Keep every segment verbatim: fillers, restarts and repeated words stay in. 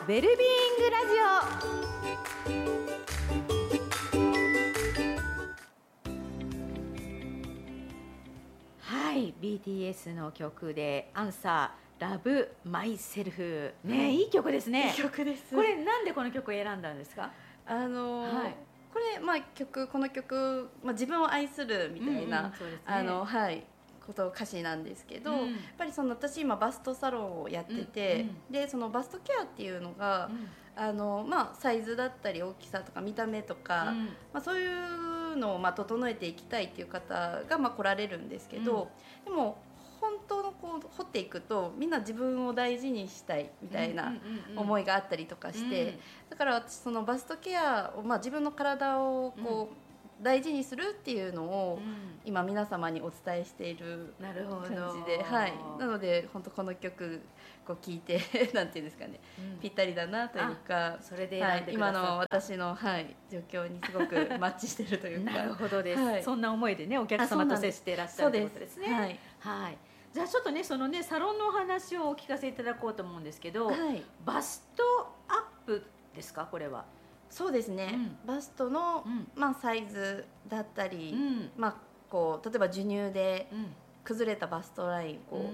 ウェルビーイングラジオ。はい、ビーティーエス の曲でアンサー Love Myself ね、いい曲ですね。 いい曲です。 これなんでこの曲を選んだんですか？ あのーはい、 これ、まあ、曲この曲、まあ、自分を愛するみたいな、 うんうんそうですね、 あのはいこと歌詞なんですけど、 うん、 やっぱりその私今バストサロンをやってて、 うんうん、 でそのバストケアっていうのが、 うんあのまあ、サイズだったり大きさとか見た目とか、 うんまあ、そういうのをまあ整えていきたいっていう方がまあ来られるんですけど、うん、でも本当のこう掘っていくとみんな自分を大事にしたいみたいな思いがあったりとかして、だから私そのバストケアを、まあ、自分の体をこう、うん大事にするっていうのを今皆様にお伝えしている感じで、はい、なので本当この曲こう聴いてなんていうんですかね、うん、ぴったりだなというか、 それで選んでくださった、 はい、今の私の、はい、状況にすごくマッチしているというかなるほどです、はい、そんな思いでねお客様と接していらっしゃるということですね。はい、はい、じゃあちょっとねそのねサロンのお話をお聞かせいただこうと思うんですけど、はい、バストアップですかこれは？ そうですね、うん、バストの、うんまあ、サイズだったり、うんまあ、こう例えば授乳で崩れたバストラインをこう、うん、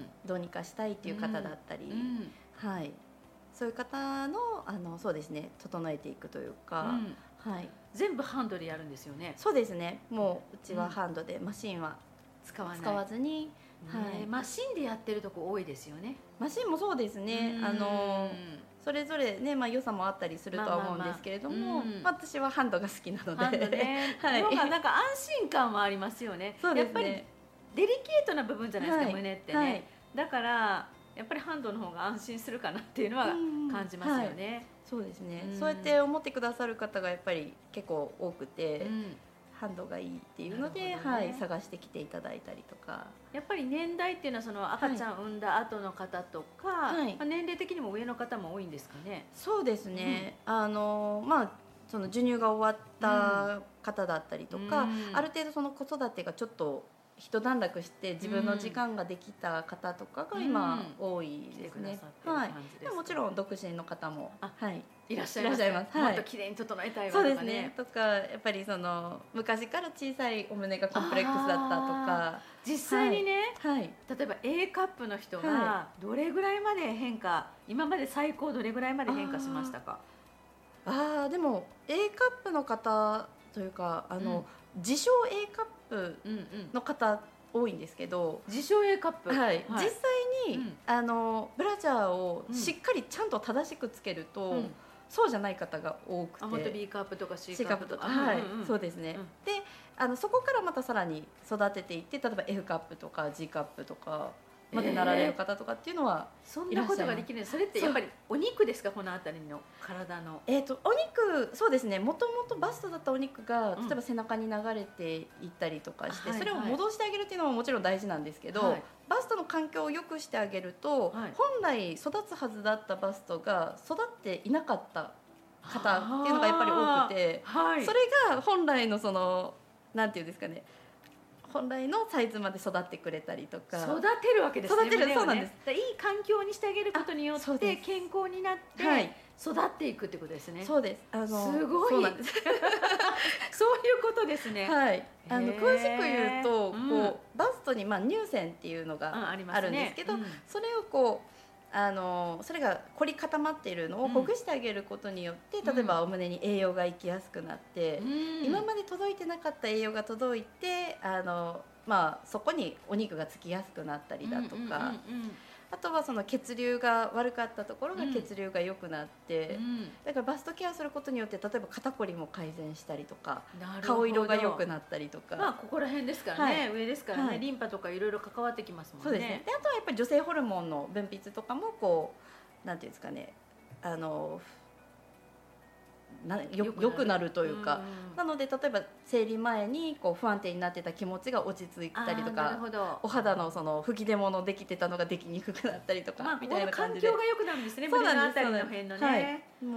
どうにかしたいっていう方だったり、うんはい、そういう方 の, あのそうですね整えていくというか、うんはい、 全部ハンドでやるんですよね？ そうですね、もううちはハンドで、うん、マシンは使わない使わずに、 はい、マシンでやってるとこ多いですよね。 マシンもそうですね、あのそれぞれね、まあ、良さもあったりするとは思うんですけれども、まあまあまあ、うんまあ、私はハンドが好きなのでハンド、 ねはい、のがなんか安心感はありますよね。そうですね、やっぱりデリケートな部分じゃないですか、はい、胸ってね、はい、だからやっぱりハンドの方が安心するかなっていうのは感じますよね、はい、 そうですね、うん、そうやって思ってくださる方がやっぱり結構多くて、うんハンドがいいっていうので、ねはい、探してきていただいたりとか。 やっぱり年代っていうのはその赤ちゃん産んだ後の方とか、はいまあ、年齢的にも上の方も多いんですかね？ そうですね、うん、あのまあその授乳が終わった方だったりとか、うん、ある程度その子育てがちょっと一段落して自分の時間ができた方とかが今多いですね、うんはい、でもちろん独身の方も、はい、 いらっしゃいます、 います、 はい、もっときれいに整えたいわとかね。 そうですね、とかやっぱりその昔から小さいお胸がコンプレックスだったとか、 実際にね、 はいはい、 例えば A カップの人がどれぐらいまで変化、はい、今まで最高どれぐらいまで変化しましたか？ ああでも A カップの方というかあの、うん、自称 A カップの方多いんですけど、うんうん、 自称 A カップ、 はいはい、実際に、うん、あのブラジャーをしっかりちゃんと正しくつけると、うん、そうじゃない方が多くて、あ本当 B カップとか C カップとか、 はい、うんうん、そうですね、うん、であのそこからまたさらに育てていって例えば F カップとか G カップとかまでなられる方とかっていうのは、 えー、そんなことができるんです。それってやっぱりお肉ですか？この辺りの体の、 えー、とお肉そうですね、もともとバストだったお肉が例えば背中に流れていったりとかして、うん、それを戻してあげるっていうのももちろん大事なんですけど、はいはい、バストの環境を良くしてあげると、はい、本来育つはずだったバストが育っていなかった方っていうのがやっぱり多くて、はい、それが本来のそのなんていうんですかね、本来のサイズまで育ってくれたりとか、 育てるわけですね。 育てる、ね、そうなんです。 いい環境にしてあげることによって健康になって育っていくってことですね。 そうです。あのすごい。そうなんですそういうことですね。 はい。あの詳しく言うと、うん、こうバストにまあ乳腺っていうのがあるんですけど、うんねうん、それをこうあのそれが凝り固まっているのをほぐしてあげることによって、うん、例えばお胸に栄養が行きやすくなって、うん、今まで届いてなかった栄養が届いてあの、まあ、そこにお肉がつきやすくなったりだとか、うんうんうんうん、あとはその血流が悪かったところが血流が良くなって、うん、だからバストケアすることによって例えば肩こりも改善したりとか顔色が良くなったりとか、 まあ、ここら辺ですからね、はい、上ですからね、はい、リンパとかいろいろ関わってきますもんね。 そうですね。であとはやっぱり女性ホルモンの分泌とかもこうなんていうんですかね、あのなよよくなるというか、うん、なので例えば生理前にこう不安定になってた気持ちが落ち着いたりとか、お肌のその吹き出物できてたのができにくくなったりとか、 まあ、 みたいな感じで環境が良くなるんですね。胸のあたりの辺のね、 はい、もう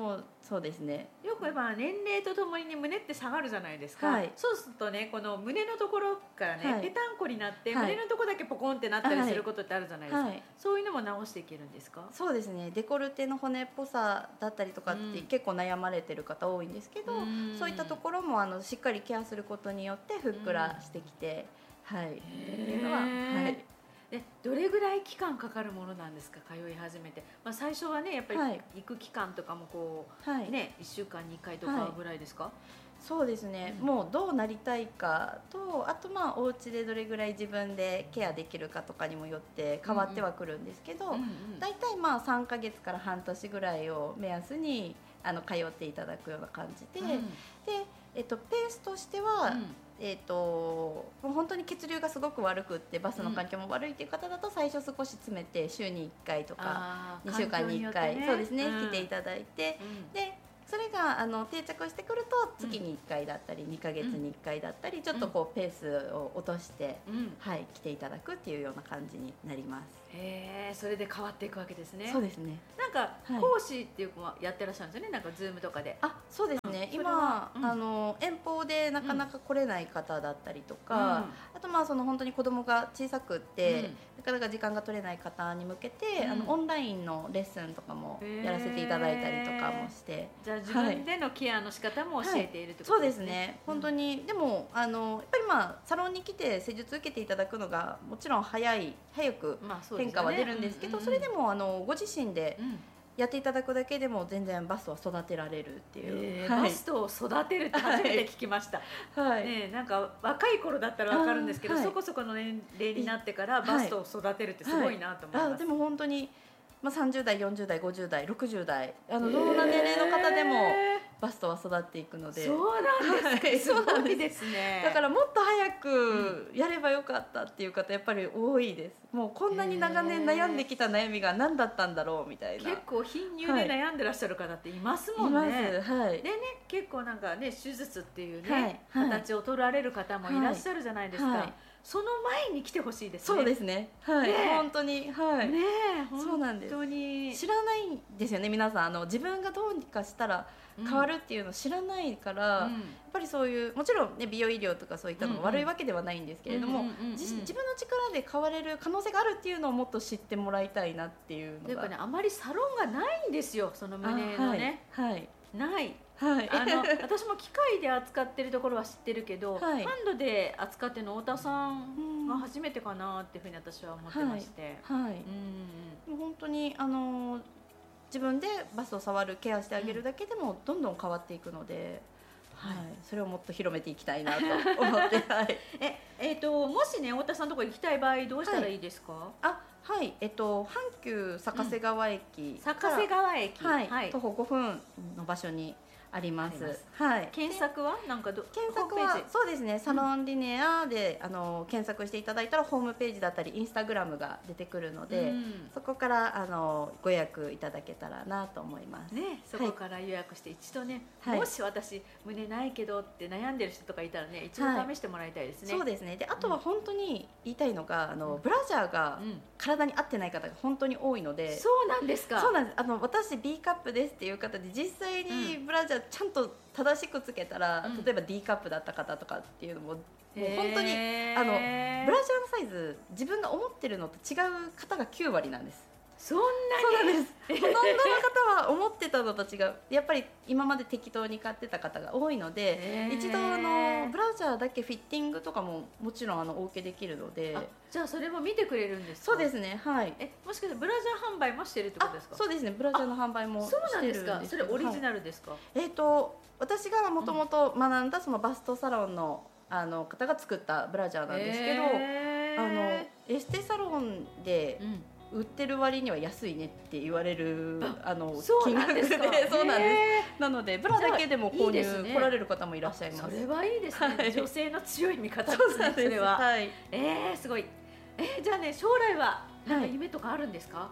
そうですね。 よくまあ年齢とともに、ね、胸って下がるじゃないですか、はい、そうするとねこの胸のところからね、はい、ぺたんこになって、はい、胸のところだけポコンってなったりすることってあるじゃないですか、はい、そういうのも直していけるんですか？ そうですね。デコルテの骨っぽさだったりとかって結構悩まれてる方多いんですけど、うん、そういったところもあのしっかりケアすることによってふっくらしてきて、うん、はいっていうのは、はい。 でどれぐらい期間かかるものなんですか、通い始めて、まあ、最初はねやっぱり行く期間とかもこう、はい、ね、いっしゅうかんにいっかいとかぐらいですか？はい、 そうですね、うん、もうどうなりたいかと、あとまあお家でどれぐらい自分でケアできるかとかにもよって変わってはくるんですけど、だいたいまあさんかげつから半年ぐらいを目安にあの通っていただくような感じで、うん、で、えっと、ペースとしては、うん、えー、と本当に血流がすごく悪くってバスの環境も悪いという方だと最初少し詰めて週にいっかいとかにしゅうかんにいっかい、ね、そうですね、うん、来ていただいて、うん、でそれがあの定着してくると月にいっかいだったりにかげつにいっかいだったり、ちょっとこうペースを落として、うん、はい、来ていただくっていうような感じになります。 へえ、それで変わっていくわけですね。 そうですね。 なんか講師っていうのやってらっしゃるんですよね、なんかズームとかで。 あ、そうですね、うん、今、うん、あの遠方でなかなか来れない方だったりとか、うん、あとまあその本当に子供が小さくって、うん、なかなか時間が取れない方に向けて、うん、あのオンラインのレッスンとかもやらせていただいたりとかもして、 じゃあ自分でのケアの仕方も教えているってことですね。 はいはい、そうですね、本当に、うん、でもあのやっぱりまあサロンに来て施術受けていただくのがもちろん早い早く変化は出るんですけど、それでもあのご自身でやっていただくだけでも全然バストは育てられるっていう、 えーはい、バストを育てるって初めて聞きました、はいね、なんか若い頃だったら分かるんですけど、はい、そこそこの年齢になってからバストを育てるってすごいなと思います、はいはい、あでも本当に、まあ、さんじゅうだいよんじゅうだいごじゅうだいろくじゅうだいあのどんな年齢の方でもバストは育っていくので、 そうなんですか、はい、すごいですね。 だからもっと早くやればよかったっていう方やっぱり多いです。もうこんなに長年悩んできた悩みが何だったんだろうみたいな。 結構貧乳で悩んでらっしゃる方っていますもんね、はい、います、はい、でね、結構なんかね手術っていうね、はい、形を取られる方もいらっしゃるじゃないですか、はいはい、その前に来てほしいですね。 そうですね、はい、ね、本当に、はい、 ね、 そうなんです。本当に知らないんですよね、皆さん。あの自分がどうにかしたら変わるっていうのを知らないから、うん、やっぱりそういうもちろん、ね、美容医療とかそういったのが悪いわけではないんですけれども、自分の力で変われる可能性があるっていうのをもっと知ってもらいたいなっていうのが。 というかね、あまりサロンがないんですよ、その胸のね、 はい、はい、 ない、 はい、 あの私も機械で扱ってるところは知ってるけど、はい、ハンドで扱ってるの太田さんが初めてかなっていうふうに私は思ってまして、 はいはい、うん、もう本当にあの自分でバスを触るケアしてあげるだけでもどんどん変わっていくので、はい、それをもっと広めていきたいなと思って、はい、 ええー、ともしね太田さんのところ行きたい場合どうしたらいいですか？はい、 あはい、えっと阪急坂瀬川駅から、 うん、坂瀬川駅、 はいはい、徒歩ごふんの場所にあります。はい。 検索はなんかど検索はそうですね、サロンリネアで、うん、あの検索していただいたらホームページだったりインスタグラムが出てくるので、うん、そこからあのご予約いただけたらなと思います。 ね、そこから予約して一度ね、はい、もし私胸ないけどって悩んでる人とかいたらね、一度試してもらいたいですね。 はい、そうですね。で、あとは本当に言いたいのが、あのブラジャーが体に合ってない方が本当に多いので。 そうなんですか。 そうなんです。あの私 B カップですっていう方で実際にブラジャーちゃんと正しくつけたら、うん、例えば D カップだった方とかっていうのも、もう本当にあのブラジャーのサイズ自分が思ってるのと違う方がきゅうわりなんです。 そんなに？ そうなんです。ほとんどの方は思ってたのと違う。やっぱり今まで適当に買ってた方が多いので、一度あのブラジャーだけフィッティングとかももちろんあのお受けできるので。 あ、じゃあそれも見てくれるんですか？ そうですね、はい。 え、もしかしてブラジャー販売もしてるってことですか？ そうですね、ブラジャーの販売もしてるんです。 そうなんですか。それオリジナルですか？はい、 えっと私がもともと学んだそのバストサロンのあの方が作ったブラジャーなんですけど、あのエステサロンで売ってる割には安いねって言われる、あの金額で、そうなんです。なのでブラだけでも購入来られる方もいらっしゃいます。 それはいいですね。はい、女性の強い味方ですね。それは。はい、えー、すごい。えー、じゃあね、将来はなんか夢とかあるんですか？はい、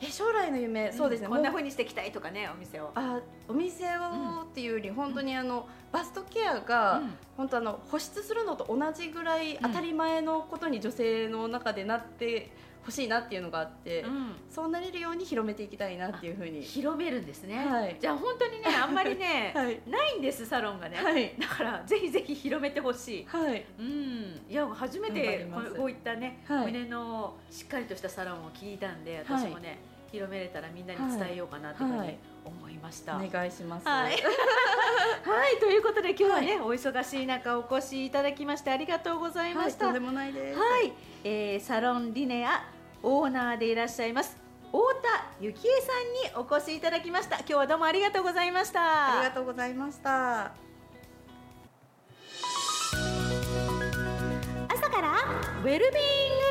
え将来の夢、そうですね、 こんな風にしていきたいとかね、お店をあお店をっていうより本当にあの、うん、バストケアが、うん、本当あの保湿するのと同じぐらい当たり前のことに女性の中でなって欲しいなっていうのがあって、うん、そうなれるように広めていきたいなっていうふうに。 広めるんですね、はい、じゃあ本当にねあんまりね、はい、ないんですサロンがね、はい、だからぜひぜひ広めてほしい、はい、うん、いや初めてこういったね、はい、胸のしっかりとしたサロンを聞いたんで私もね、はい、広めれたらみんなに伝えようかなというふうに思いました、 はい、お願いします、 はい、はい、ということで今日はね、はい、お忙しい中お越しいただきましてありがとうございました、 はい、とんでもないです、 はい、えー、サロンリネアオーナーでいらっしゃいます太田幸恵さんにお越しいただきました。今日はどうもありがとうございました。 ありがとうございました。 朝からウェルビーイング